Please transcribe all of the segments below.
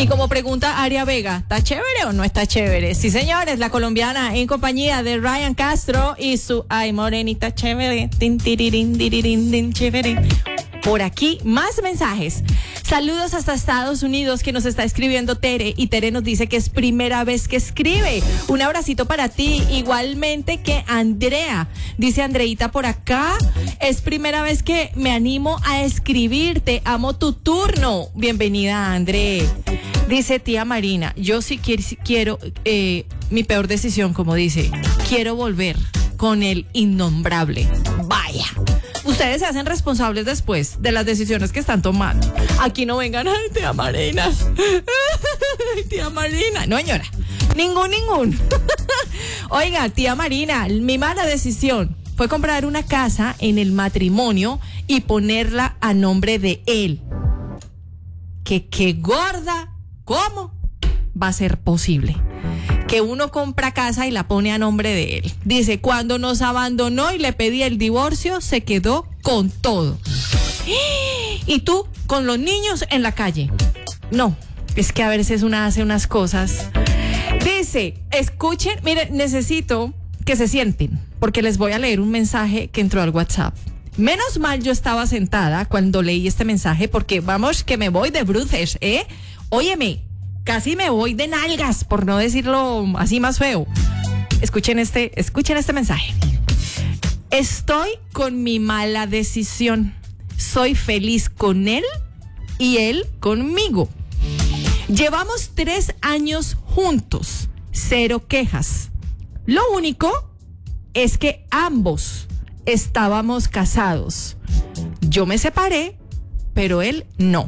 Y como pregunta Aria Vega, ¿está chévere o no está chévere? Sí, señores, la colombiana en compañía de Ryan Castro y su Ay, morenita chévere, tin, tirirín, dirirín, din, chévere. Por aquí, más mensajes. Saludos hasta Estados Unidos, que nos está escribiendo Tere, y Tere nos dice que es primera vez que escribe. Un abracito para ti, igualmente que Andrea. Dice Andreita por acá, es primera vez que me animo a escribirte, amo tu turno. Bienvenida, André. Dice tía Marina, yo sí quiero mi peor decisión, como dice, quiero volver con el innombrable. Vaya. Ustedes se hacen responsables después de las decisiones que están tomando. Aquí no vengan, ay, tía Marina. Ay, tía Marina. No, señora. Ningún. Oiga, tía Marina, mi mala decisión fue comprar una casa en el matrimonio y ponerla a nombre de él. Qué gorda, ¿cómo va a ser posible? Que uno compra casa y la pone a nombre de él. Dice, cuando nos abandonó y le pedí el divorcio, se quedó con todo. Y tú, con los niños en la calle. No, es que a veces una hace unas cosas. Dice, escuchen, miren, necesito que se sienten, porque les voy a leer un mensaje que entró al WhatsApp. Menos mal yo estaba sentada cuando leí este mensaje, porque vamos que me voy de bruces, ¿eh? Óyeme, casi me voy de nalgas, por no decirlo así más feo. Escuchen este mensaje. Estoy con mi mala decisión. Soy feliz con él y él conmigo. Llevamos 3 años juntos, 0 quejas. Lo único es que ambos estábamos casados. Yo me separé, pero él no.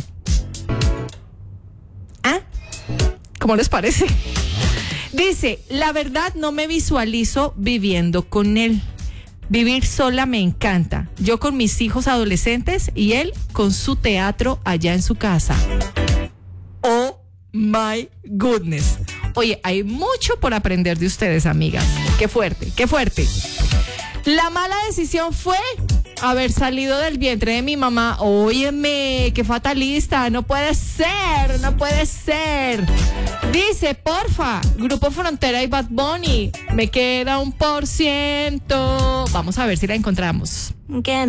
¿Ah? ¿Cómo les parece? Dice, la verdad no me visualizo viviendo con él. Vivir sola me encanta. Yo con mis hijos adolescentes y él con su teatro allá en su casa. Oh my goodness. Oye, hay mucho por aprender de ustedes, amigas. Qué fuerte, qué fuerte. La mala decisión fue haber salido del vientre de mi mamá. Óyeme, qué fatalista. No puede ser, no puede ser. Dice, porfa, Grupo Frontera y Bad Bunny. Me queda 1%. Vamos a ver si la encontramos.